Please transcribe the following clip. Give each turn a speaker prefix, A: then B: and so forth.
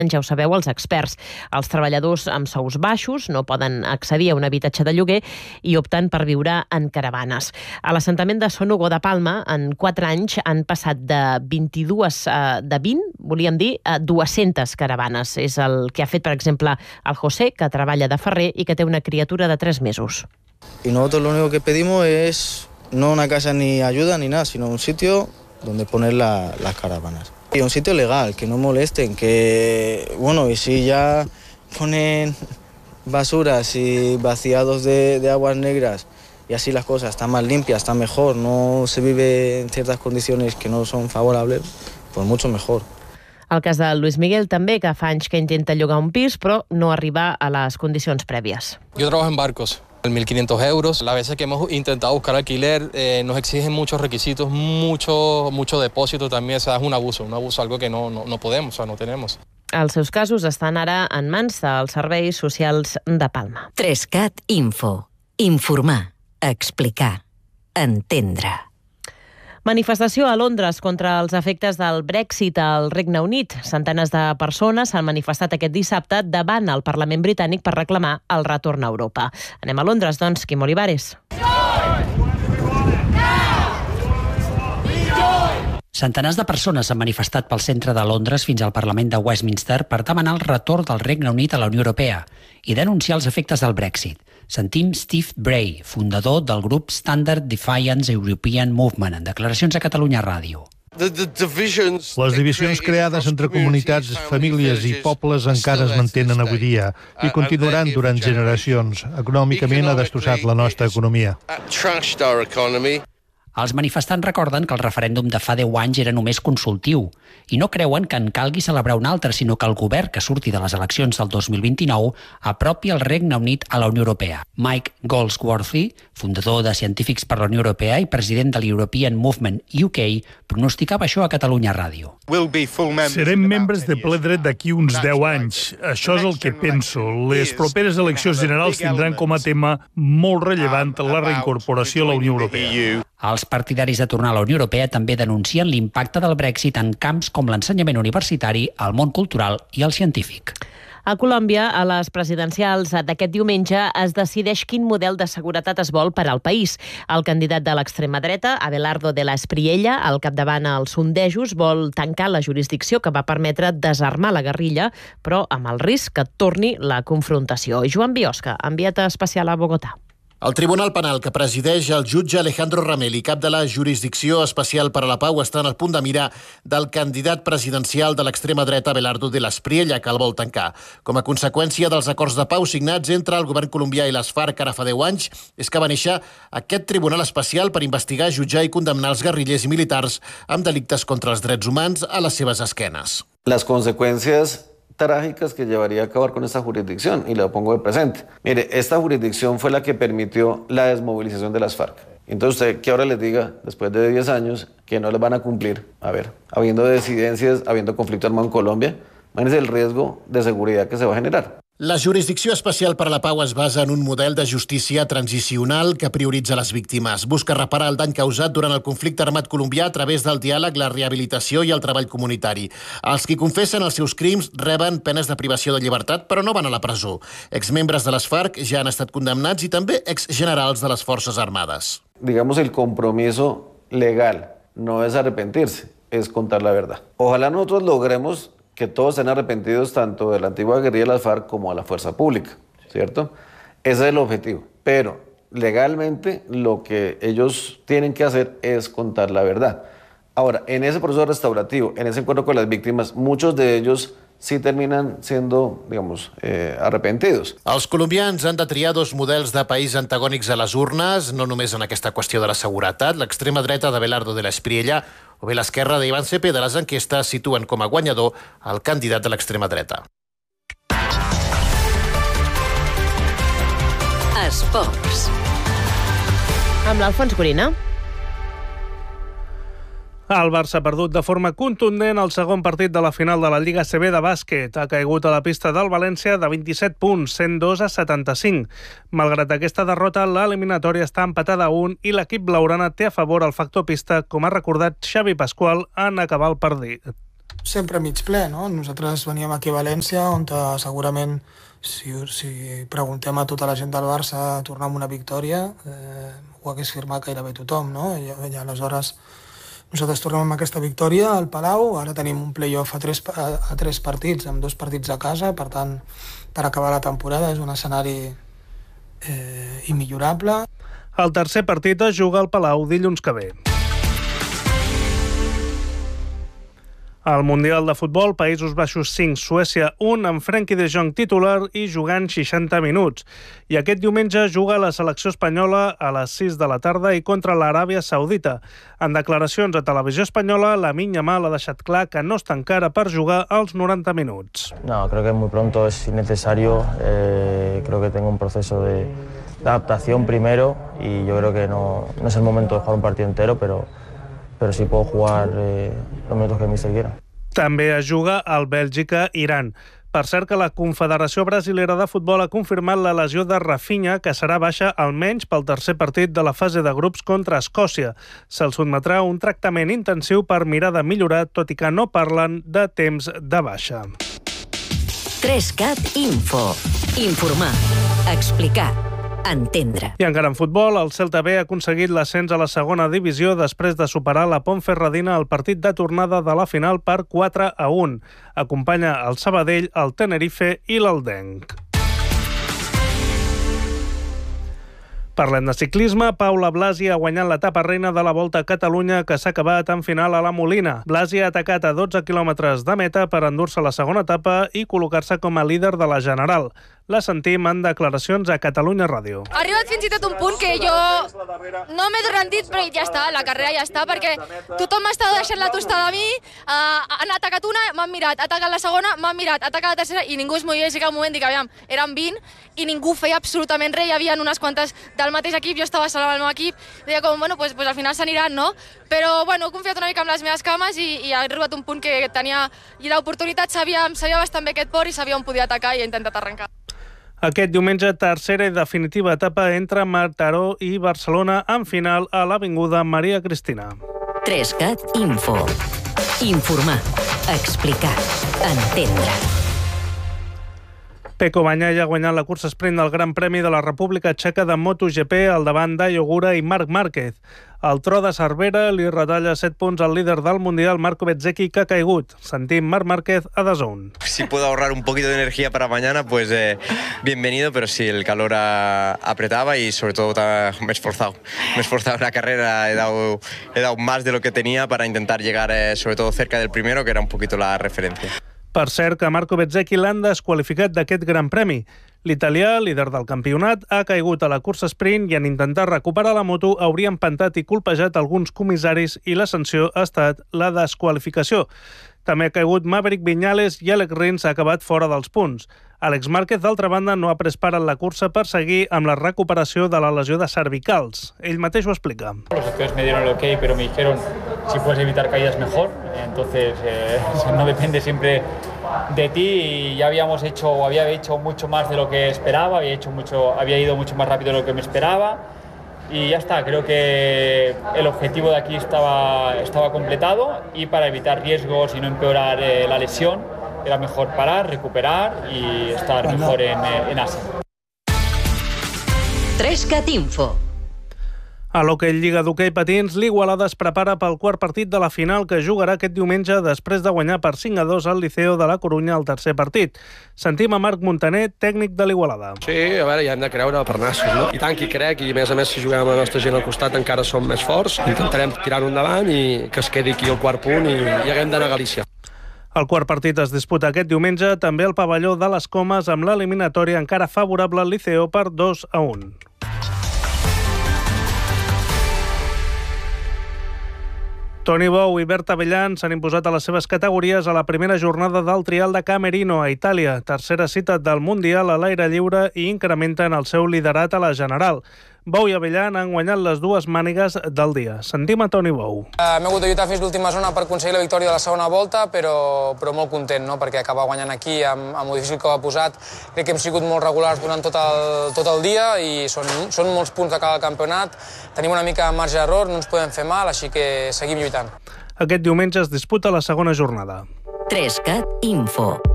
A: ja ho sabeu, els experts. Els treballadors amb sous baixos no poden accedir a un habitatge de lloguer i opten per viure en caravanes. A l'assentament de Son Hugo de Palma, en 4 anys, han passat de 20, volíem dir, a 200 caravanes. És el que ha fet, per exemple, el José, que treballa de ferrer i que té una criatura de 3 mesos.
B: Y nosotros lo único que pedimos es no una casa ni ayuda ni nada, sino un sitio donde poner las caravanas. Y un sitio legal, que no molesten, que, bueno, y si ya ponen basuras y vaciados de aguas negras y así las cosas están más limpias, están mejor, no se vive en ciertas condiciones que no son favorables, pues mucho mejor.
A: El cas de Luis Miguel també, que fa anys que intenta llogar un pis, però no arriba a les condicions prèvies.
C: Yo trabajo en barcos. 1.500 euros. Las veces que hemos intentado buscar alquiler nos exigen muchos requisitos, mucho depósito también. O sea, es un abuso, algo que no podemos, o sea, no tenemos.
A: Els seus casos estan ara en mans dels serveis socials de Palma.
D: 3CAT Info. Informar, explicar, entendre.
A: Manifestació a Londres contra els efectes del Brexit al Regne Unit. Centenes de persones s'han manifestat aquest dissabte davant el Parlament britànic per reclamar el retorn a Europa. Anem a Londres, doncs, Quim Olivares.
E: Centenars de persones s'han manifestat pel centre de Londres fins al Parlament de Westminster per demanar el retorn del Regne Unit a la Unió Europea i denunciar els efectes del Brexit. Sentim Steve Bray, fundador del grup Standard Defiance European Movement, en declaracions a Catalunya Ràdio.
F: Les divisions creades entre comunitats, famílies i pobles encara es mantenen avui dia i continuaran durant generacions. Econòmicament ha destrossat la nostra economia.
E: Els manifestants recorden que el referèndum de fa 10 anys era només consultiu i no creuen que en calgui celebrar un altre, sinó que el govern que surti de les eleccions del 2029 apropi el Regne Unit a la Unió Europea. Mike Goldsworthy, fundador de Científics per la Unió Europea i president de l'European Movement UK, pronosticava això a Catalunya Ràdio.
F: Serem membres de ple dret d'aquí uns 10 anys. Això és el que penso. Les properes eleccions generals tindran com a tema molt rellevant la reincorporació a la Unió Europea.
E: Els partidaris de tornar a la Unió Europea també denuncien l'impacte del Brexit en camps com l'ensenyament universitari, el món cultural i el científic.
A: A Colòmbia, a les presidencials d'aquest diumenge, es decideix quin model de seguretat es vol per al país. El candidat de l'extrema dreta, Abelardo de la Espriella, al capdavant als sondejos, vol tancar la jurisdicció que va permetre desarmar la guerrilla, però amb el risc que torni la confrontació. Joan Biosca, enviat especial a Bogotà.
G: El Tribunal Penal que presideix el jutge Alejandro Ramel i cap de la Jurisdicció Especial per a la Pau estan al punt de mira del candidat presidencial de l'extrema dreta Abelardo de la Espriella, que el vol tancar. Com a conseqüència dels acords de pau signats entre el govern colombià i les FARC ara fa 10 anys, és que va néixer aquest Tribunal Especial per investigar, jutjar i condemnar els guerrillers i militars amb delictes contra els drets humans a les seves esquenes.
H: Les conseqüències trágicas que llevaría a acabar con esta jurisdicción, y lo pongo de presente. Mire, esta jurisdicción fue la que permitió la desmovilización de las FARC. Entonces, usted que ahora les diga, después de 10 años, que no les van a cumplir, a ver, habiendo disidencias, habiendo conflicto armado en Colombia, imagínense el riesgo de seguridad que se va a generar.
G: La Jurisdicció Especial per a la Pau es basa en un model de justícia transicional que prioritza les víctimes. Busca reparar el dany causat durant el conflicte armat colombià a través del diàleg, la rehabilitació i el treball comunitari. Els qui confessen els seus crims reben penes de privació de llibertat, però no van a la presó. Exmembres de les FARC ja han estat condemnats i també exgenerals de les Forces Armades.
H: Digamos, el compromiso legal no es arrepentirse, es contar la verdad. Ojalá nosotros logremos que todos estén arrepentidos tanto de la antigua guerrilla de las FARC como a la fuerza pública, ¿cierto? Ese es el objetivo. Pero legalmente lo que ellos tienen que hacer es contar la verdad. Ahora, en ese proceso restaurativo, en ese encuentro con las víctimas, muchos de ellos sí terminan siendo, digamos, arrepentidos.
G: Els colombians han de triar dos models de país antagònics a les urnes, no només en aquesta qüestió de la seguretat. L'extrema dreta d'Abelardo de la Espriella o bé l'esquerra d'Iván Cepeda. Les enquestes situen com a guanyador el candidat de l'extrema dreta.
D: Esports.
A: Amb l'Alfons Gorina.
I: El Barça ha perdut de forma contundent el segon partit de la final de la Lliga CB de bàsquet. Ha caigut a la pista del València de 27 punts, 102-75. Malgrat aquesta derrota, l'eliminatòria està empatada a 1 i l'equip blaugrana té a favor el factor pista, com ha recordat Xavi Pasqual en acabar el partit.
J: sempre mig ple, no? Nosaltres veníem aquí a València, on segurament, si preguntem a tota la gent del Barça tornar amb una victòria, ho hagués firmat gairebé tothom, no? I aleshores nosaltres tornem amb aquesta victòria al Palau, ara tenim un play-off a 3 partits, amb 2 partits a casa, per tant, per acabar la temporada és un escenari immillorable.
I: El tercer partit es juga al Palau dilluns que ve. Al Mundial de Futbol, Països Baixos 5, Suècia 1, amb Frenkie de Jong titular i jugant 60 minuts. I aquest diumenge juga la selecció espanyola a les 6 de la tarda i contra l'Aràbia Saudita. En declaracions a Televisió Espanyola, Lamine Yamal ha deixat clar que no està encara per jugar als 90 minuts.
K: No, creo que muy pronto es innecesario. Creo que tengo un proceso de adaptación primero y yo creo que no es el momento de jugar un partido entero, pero sí puedo jugar los minutos que el míster quiera.
I: També es juga al Bèlgica-Iran. Per cert que la Confederació Brasilera de Futbol ha confirmat la lesió de Rafinha, que serà baixa almenys pel tercer partit de la fase de grups contra Escòcia. Se'l sotmetrà a un tractament intensiu per mirar de millorar, tot i que no parlen de temps de baixa.
D: 3CAT Info. Informar. Explicar. Entendre.
I: I encara en futbol, el Celta B ha aconseguit l'ascens a la segona divisió després de superar la Ponferradina al partit de tornada de la final per 4-1. Acompanya el Sabadell, el Tenerife i l'Aldenc. Parlem de ciclisme. Paula Blasi ha guanyat l'etapa reina de la Volta a Catalunya, que s'ha acabat en final a la Molina. Blasi ha atacat a 12 quilòmetres de meta per endur-se la segona etapa i col·locar-se com a líder de la general. La sentim en declaracions a Catalunya Ràdio.
L: Ha arribat fins i tot un punt que jo no m'he rendit, però ja està, la carrera ja està, perquè tothom m'estava deixant la tostada a mi, han atacat una, m'han mirat, ha atacat la segona, m'han mirat, ha atacat la tercera, i ningú es movia, i cap moment dic, aviam, eren 20, i ningú feia absolutament res, hi havia unes quantes del mateix equip, jo estava sola amb el meu equip, deia com, bueno, pues al final s'aniran, no? Però, bueno, he confiat una mica en les meves cames i ha arribat un punt que tenia l'oportunitat, sabia bastant bé aquest port i sabia on podia atacar i he intentat arrencar.
I: Aquest diumenge, tercera i definitiva etapa entre Mataró i Barcelona en final a l'Avinguda Maria Cristina.
D: 3CAT Info. Informar. Explicar. Entendre.
I: Pecco Bagnaia ha guanyat la cursa sprint del Gran Premi de la República Txeca de MotoGP al davant d'Ayo Ogura i Marc Márquez. El tro de Cervera li retalla 7 punts al líder del Mundial, Marco Bezzecchi, que ha caigut. Sentim Marc Márquez a DAZN.
M: Si puedo ahorrar un poquito de energía para mañana, pues bienvenido, pero sí, el calor apretaba y sobre todo me he esforzado en la carrera, he dado más de lo que tenía para intentar llegar sobre todo cerca del primero, que era un poquito la referencia.
I: Per cert que Marco Bezzecchi l'han desqualificat d'aquest Gran Premi. L'italià, líder del campionat, ha caigut a la cursa sprint i en intentar recuperar la moto hauria empantat i colpejat alguns comissaris i la sanció ha estat la desqualificació. També ha caigut Maverick Viñales i Alex Rins ha acabat fora dels punts. Alex Márquez, d'altra banda, no ha pres part en la cursa per seguir amb la recuperació de la lesió de cervicals. Ell mateix ho explica.
N: Los doctores me dieron el ok, pero me dijeron si puedes evitar caídas mejor. Entonces no depende siempre de ti y ya había hecho mucho más de lo que esperaba, había ido mucho más rápido de lo que me esperaba y ya está. Creo que el objetivo de aquí estaba completado y para evitar riesgos y no empeorar la lesión era mejor parar, recuperar y estar mejor en Asia.
D: 3CAT Info.
I: A l'hoquei Lliga d'hoquei patins, l'Igualada es prepara pel quart partit de la final que jugarà aquest diumenge després de guanyar per 5-2 al Liceo de la Corunya al tercer partit. Sentim a Marc Montaner, tècnic de l'Igualada.
O: Sí, a veure, ja hem de creure per nassos, no? I tant que hi crec, i a més si juguem amb la nostra gent al costat encara som més forts. Intentarem tirar-ho endavant i que es quedi aquí el quart punt i haguem d'anar a Galícia.
I: El quart partit es disputa aquest diumenge també al pavelló de les Comes amb l'eliminatòria encara favorable al Liceo per 2-1. Toni Bou i Berta Bellan s'han imposat a les seves categories a la primera jornada del trial de Camerino a Itàlia, tercera cita del Mundial a l'aire lliure i incrementen el seu liderat a la general. Bou i Abellan han guanyat les dues mànigues del dia. Sentim a Toni Bou.
P: M'he hagut de lluitar fins l'última zona per aconseguir la victòria de la segona volta, però molt content, no? Perquè acabar guanyant aquí amb el difícil que ho ha posat. Crec que hem sigut molt regulars durant tot el dia i són molts punts de cada campionat. Tenim una mica de marge d'error, no ens podem fer mal, així que seguim lluitant.
I: Aquest diumenge es disputa la segona jornada.
D: 3cat Info.